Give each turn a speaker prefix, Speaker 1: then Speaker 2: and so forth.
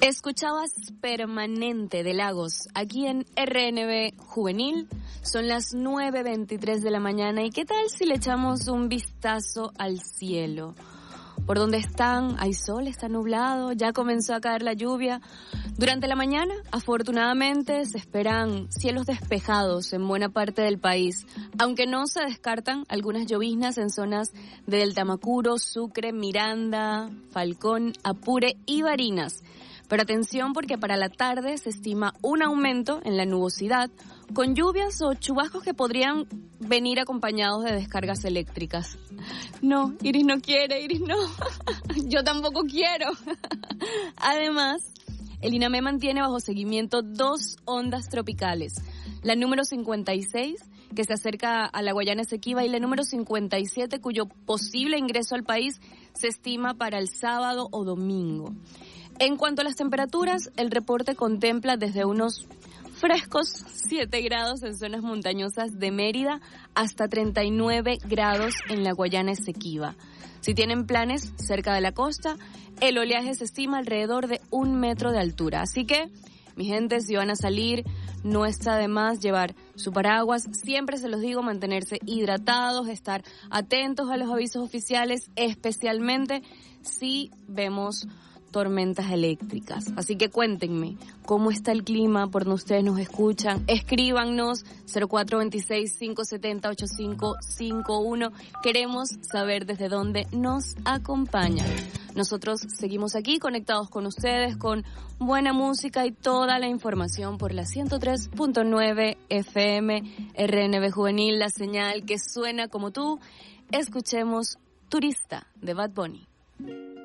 Speaker 1: Escuchabas Permanente de Lagos, aquí en RNB Juvenil. Son las 9:23 de la mañana. ¿Y qué tal si le echamos un vistazo al cielo? ¿Por dónde están? ¿Hay sol? ¿Está nublado? ¿Ya comenzó a caer la lluvia? Durante la mañana, afortunadamente, se esperan cielos despejados en buena parte del país, aunque no se descartan algunas lloviznas en zonas de Deltamacuro, Sucre, Miranda, Falcón, Apure y Barinas. Pero atención, porque para la tarde se estima un aumento en la nubosidad, con lluvias o chubascos que podrían venir acompañados de descargas eléctricas. No, Iris no quiere, Iris no. Yo tampoco quiero. Además, el INAME mantiene bajo seguimiento 2 ondas tropicales. La número 56, que se acerca a la Guayana Esequiba, y la número 57, cuyo posible ingreso al país se estima para el sábado o domingo. En cuanto a las temperaturas, el reporte contempla desde unos frescos 7 grados en zonas montañosas de Mérida hasta 39 grados en la Guayana Esequiba. Si tienen planes cerca de la costa, el oleaje se estima alrededor de 1 metro de altura. Así que, mi gente, si van a salir, no está de más llevar su paraguas. Siempre se los digo, mantenerse hidratados, estar atentos a los avisos oficiales, especialmente si vemos tormentas eléctricas. Así que cuéntenme cómo está el clima por donde ustedes nos escuchan. Escríbanos 0426-570-8551. Queremos saber desde dónde nos acompañan. Nosotros seguimos aquí conectados con ustedes, con buena música y toda la información por la 103.9 FM RNB Juvenil, la señal que suena como tú. Escuchemos Turista de Bad Bunny.